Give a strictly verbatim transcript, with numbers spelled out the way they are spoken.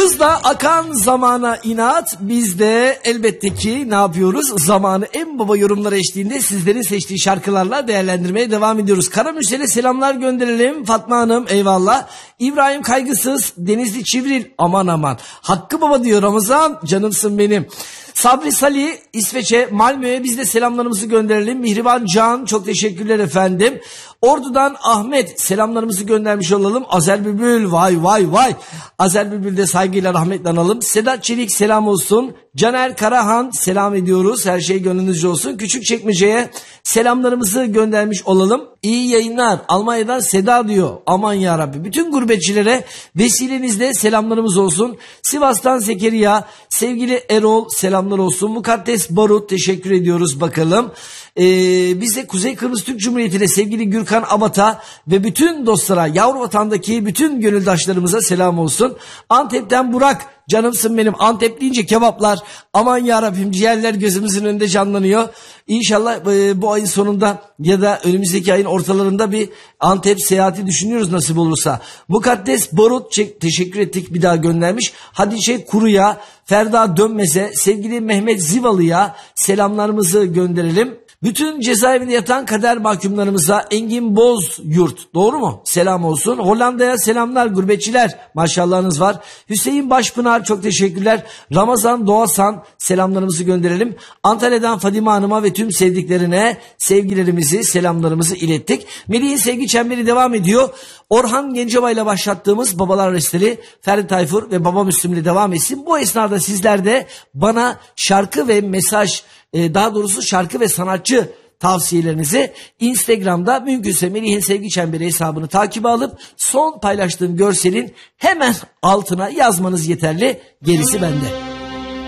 Hızla akan zamana inat, biz de elbette ki ne yapıyoruz? Zamanı en baba yorumlar eşliğinde sizlerin seçtiği şarkılarla değerlendirmeye devam ediyoruz. Karamürsel'e selamlar gönderelim. Fatma Hanım eyvallah. İbrahim Kaygısız, Denizli Çivril, aman aman. Hakkı Baba diyor Ramazan, canımsın benim. Sabri Salih, İsveç'e, Malmö'ye biz de selamlarımızı gönderelim. Mihriban Can, çok teşekkürler efendim. Ordu'dan Ahmet, selamlarımızı göndermiş olalım. Azer Bülbül, vay vay vay. Azer Bülbül de saygıyla rahmetle analım. Sedat Çelik selam olsun. Caner Karahan selam ediyoruz. Her şey gönlünüzce olsun. Küçükçekmece'ye selamlarımızı göndermiş olalım. İyi yayınlar. Almanya'dan Seda diyor. Aman yarabbi. Bütün gurbetçilere vesilenizle selamlarımız olsun. Sivas'tan Zekeriya, sevgili Erol selamlar olsun. Mukaddes Barut teşekkür ediyoruz bakalım. Ee, biz de Kuzey Kıbrıs Türk Cumhuriyeti'ne sevgili Gürkan Abat'a ve bütün dostlara, yavru vatandaki bütün gönüldaşlarımıza selam olsun. Antep'ten Burak, canımsın benim. Antep deyince kebaplar, aman yarabbim, ciğerler gözümüzün önünde canlanıyor. İnşallah e, bu ayın sonunda ya da önümüzdeki ayın ortalarında bir Antep seyahati düşünüyoruz nasip olursa. Mukaddes Borut teşekkür ettik, bir daha göndermiş. Hatice Kuru'ya, Ferda Dönmez'e, sevgili Mehmet Zivalı'ya selamlarımızı gönderelim. Bütün cezaevinde yatan kader mahkumlarımıza, Engin Bozyurt, doğru mu? Selam olsun. Hollanda'ya selamlar gurbetçiler, maşallahınız var. Hüseyin Başpınar çok teşekkürler. Ramazan Doğasan selamlarımızı gönderelim. Antalya'dan Fadime Hanım'a ve tüm sevdiklerine sevgilerimizi, selamlarımızı ilettik. Melih'in sevgi çemberi devam ediyor. Orhan Gencebay ile başlattığımız Babalar Resteli, Ferdi Tayfur ve Baba Müslüm ile devam etsin. Bu esnada sizler de bana şarkı ve mesaj, daha doğrusu şarkı ve sanatçı tavsiyelerinizi Instagram'da mümkünse Melih'in Sevgi Çemberi hesabını takibe alıp son paylaştığım görselin hemen altına yazmanız yeterli. Gerisi bende.